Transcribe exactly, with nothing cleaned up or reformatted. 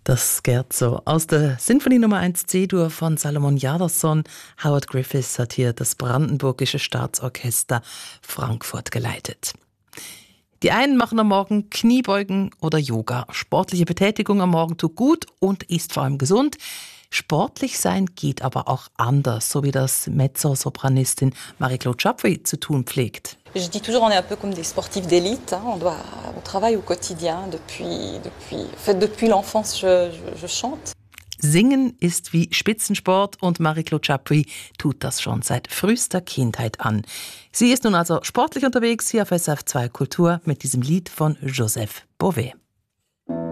Das Scherzo aus der Sinfonie Nummer eins C-Dur von Salomon Jadassohn. Howard Griffiths hat hier das Brandenburgische Staatsorchester Frankfurt geleitet. Die einen machen am Morgen Kniebeugen oder Yoga. Sportliche Betätigung am Morgen tut gut und ist vor allem gesund. Sportlich sein geht aber auch anders, so wie das Mezzosopranistin Marie-Claude Chapuis zu tun pflegt. Je dis toujours, on est un peu comme des sportifs d'élite. Hein. On doit, on travaille au quotidien depuis, depuis, en fait, depuis l'enfance, je, je, je chante. Singen ist wie Spitzensport und Marie-Claude Chapuis tut das schon seit frühester Kindheit an. Sie ist nun also sportlich unterwegs hier auf S R F zwei Kultur mit diesem Lied von Joseph Bové.